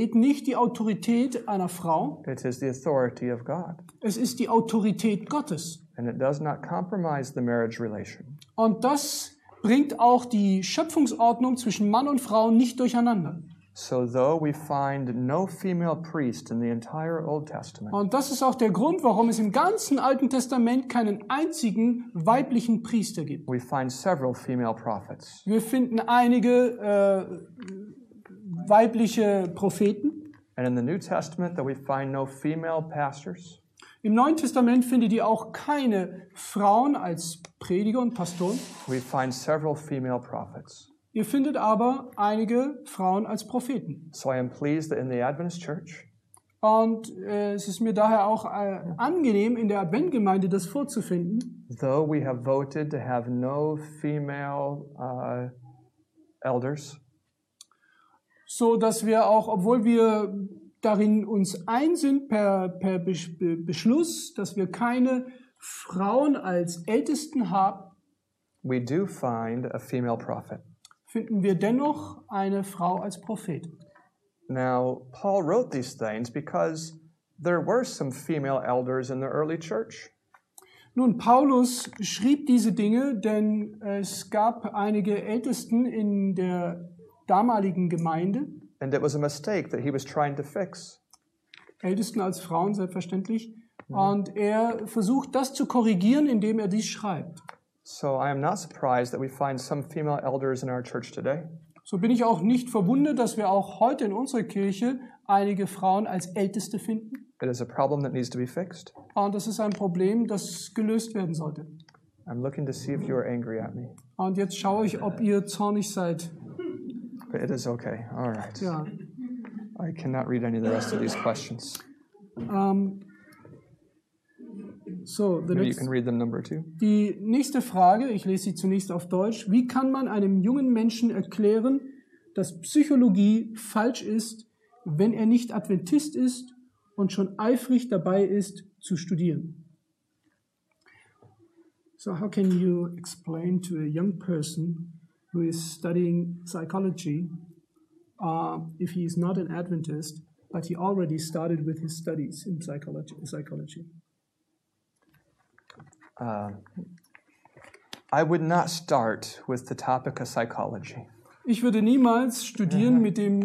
Autorität nicht die Autorität einer Frau, it is the authority of God. es ist die Autorität Gottes. And it does not compromise the marriage relation. Und das bringt auch die Schöpfungsordnung zwischen Mann und Frau nicht durcheinander. So though we find no female priest in the entire Old Testament, Und das ist auch der Grund, warum es im ganzen Alten Testament keinen einzigen weiblichen Priester gibt. we find several female prophets. Wir finden einige weibliche Propheten. And in the New Testament, that we find no female pastors. Im Neuen Testament findet ihr auch keine Frauen als Prediger und Pastoren. We find several female prophets. Ihr findet aber einige Frauen als Propheten. So I am pleased that in the Adventist Church, Und es ist mir daher auch angenehm, in der Adventgemeinde das vorzufinden. though we have voted to have no female elders, So dass wir auch, obwohl wir darin uns ein sind per Beschluss, dass wir keine Frauen als Ältesten haben, we do find a female prophet. finden wir dennoch eine Frau als Prophet. Now, Paul wrote these things because there were some female elders in the early church. Nun, Paulus schrieb diese Dinge, denn es gab einige Ältesten in der damaligen Gemeinde, And it was a mistake that he was trying to fix. Ältesten als Frauen selbstverständlich, und er versucht das zu korrigieren, indem er dies schreibt. So I am not surprised that we find some female elders in our church today. So bin ich auch nicht verwundert, dass wir auch heute in unserer Kirche einige Frauen als Älteste finden. It is a problem that needs to be fixed. Und das ist ein Problem, das gelöst werden sollte. I'm looking to see if you are angry at me. Und jetzt schaue ich, ob ihr zornig seid. But it is okay. All right. Ja. I cannot read any of the rest of these questions. So, Maybe you can read them number 2. die nächste Frage, ich lese sie zunächst auf Deutsch. Wie kann man einem jungen Menschen erklären, dass Psychologie falsch ist, wenn er nicht Adventist ist und schon eifrig dabei ist, zu studieren? So how can you explain to a young person who is studying psychology if he is not an Adventist, but he already started with his studies in psychology? I would not start with the topic of psychology. Ich würde niemals studieren mit dem,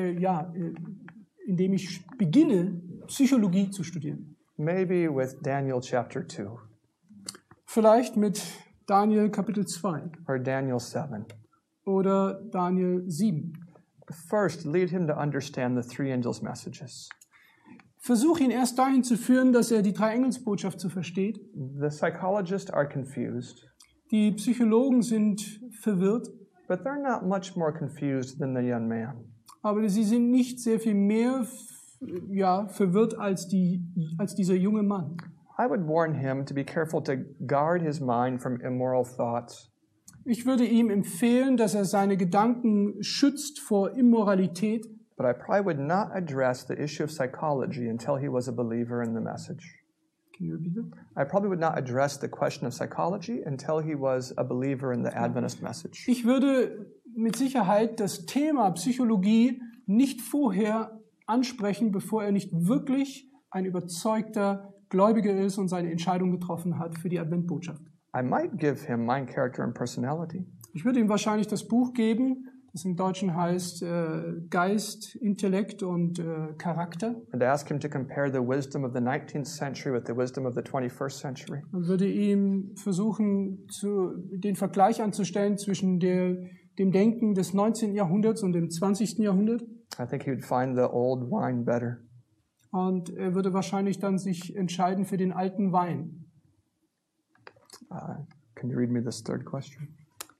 indem ich beginne, Psychologie zu studieren. Maybe with Daniel chapter 2 Vielleicht mit Daniel Kapitel 2 or Daniel 7. oder Daniel 7. First, lead him to understand the three angels' messages. Versuch ihn erst dahin zu führen, dass er die drei Engelsbotschaft zu versteht. The psychologists are confused, Die Psychologen sind verwirrt, but they're not much more confused than the young man. aber sie sind nicht sehr viel mehr verwirrt als dieser junge Mann. I would warn him to be careful to guard his mind from immoral thoughts. Ich würde ihm empfehlen, dass er seine Gedanken schützt vor Immoralität. But I probably would not address the issue of psychology until he was a believer in the message. Can you repeat that? I probably would not address the question of psychology until he was a believer in the Adventist message. Ich würde mit Sicherheit das Thema Psychologie nicht vorher ansprechen, bevor er nicht wirklich ein überzeugter Gläubiger ist und seine Entscheidung getroffen hat für die Adventbotschaft. I might give him Mind, Character, and Personality. Ich würde ihm wahrscheinlich das Buch geben, das im Deutschen heißt Geist, Intellekt und Charakter. And ask him to compare the wisdom of the 19th century with the wisdom of the 21st century. Man würde ihm versuchen, den Vergleich anzustellen zwischen dem Denken des 19. Jahrhunderts und dem 20. Jahrhundert. I think he would find the old wine better. Und er würde wahrscheinlich dann sich entscheiden für den alten Wein. Can you read me this third question?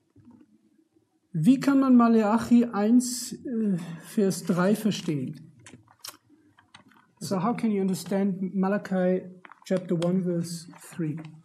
Wie kann man Maleachi 1, Vers 3 verstehen? So how can you understand Malachi chapter 1, verse 3?